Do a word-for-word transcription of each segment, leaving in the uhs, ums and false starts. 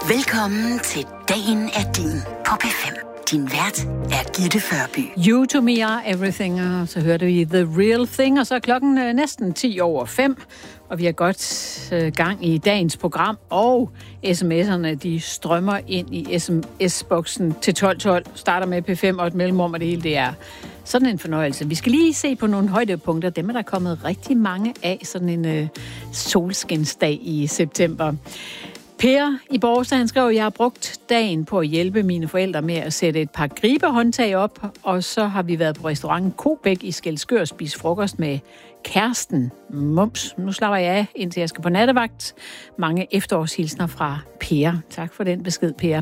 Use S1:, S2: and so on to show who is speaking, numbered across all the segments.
S1: Velkommen til Dagen er din på P fem. Din vært er Gitte Førby.
S2: You to me are everything, og så hørte vi The Real Thing, og så er klokken øh, næsten ti over fem, og vi har godt øh, gang i dagens program, og sms'erne, de strømmer ind i sms-boksen til tolv tolv, starter med P fem og et mellemrum, og det hele, det er sådan en fornøjelse. Vi skal lige se på nogle højdepunkter, dem er der kommet rigtig mange af, sådan en øh, solskinsdag i september. Per i Borgstad, han skrev, at jeg har brugt dagen på at hjælpe mine forældre med at sætte et par gribehåndtag op, og så har vi været på restauranten Kobæk i Skælskør og spise frokost med kæresten. Mums. Nu slapper jeg af, indtil jeg skal på nattevagt. Mange efterårshilsner fra Per. Tak for den besked, Per.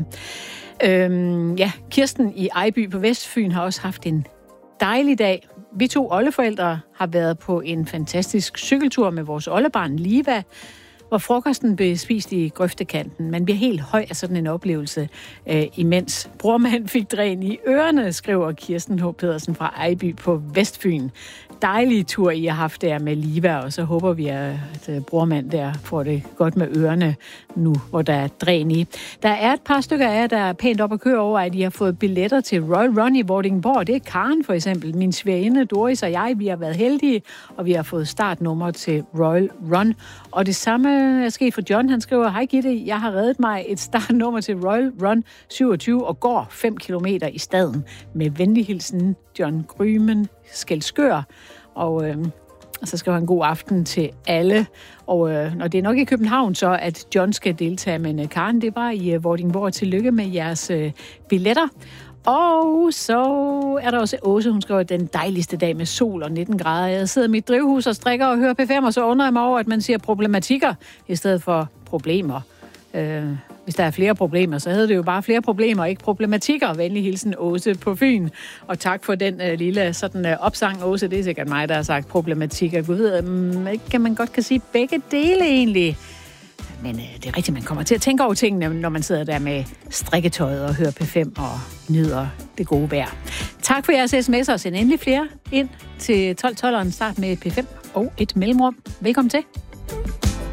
S2: Øhm, ja, Kirsten i Ejby på Vestfyn har også haft en dejlig dag. Vi to oldeforældre har været på en fantastisk cykeltur med vores oldebarn Liva, hvor frokosten blev spist i grøftekanten. Man bliver helt høj af sådan en oplevelse, øh, imens brormand fik dræn i ørerne, skriver Kirsten H. Pedersen fra Ejby på Vestfyn. Dejlige tur, I har haft der med Liva, og så håber vi, at brormand der får det godt med ørerne nu, hvor der er dræn i. Der er et par stykker af jer, der er pænt op at køre over, at I har fået billetter til Royal Run i Vordingborg. Det er Karen for eksempel. Min svigerinde Doris og jeg, vi har været heldige, og vi har fået startnummer til Royal Run. Og det samme er sket for John. Han skriver, hej Gitte, jeg har reddet mig et startnummer til Royal Run syvogtyve og går fem kilometer i staden. Med venlig hilsen, John Grymen, Skælskør. Og, øh, og så skriver han god aften til alle. Og øh, når det er nok i København så, at John skal deltage, men øh, Karen, det var i øh, Vordingborg. Tillykke med jeres øh, billetter. Og så er der også Åse, hun skriver, den dejligste dag med sol og nitten grader. Jeg sidder i mit drivhus og strikker og hører P fem, og så undrer jeg mig over, at man siger problematikker i stedet for problemer. Øh, hvis der er flere problemer, så hedder det jo bare flere problemer, ikke problematikker. Venlig hilsen, Åse på Fyn. Og tak for den øh, lille sådan, øh, opsang, Åse. Det er sikkert mig, der har sagt problematikker. Gud ved, øh, ikke man godt kan sige begge dele egentlig. Men øh, det er rigtigt, man kommer til at tænke over tingene, når man sidder der med strikketøjet og hører P fem og nyder det gode vejr. Tak for jeres sms'er, og send endelig flere ind til tolv tolv start med P fem og et mellemrum. Velkommen til.